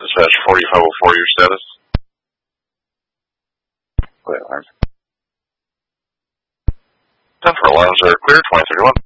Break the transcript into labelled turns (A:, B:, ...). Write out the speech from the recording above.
A: Dispatch 4504, your status?
B: Clear alarms.
A: 10 for alarms are clear, 2031.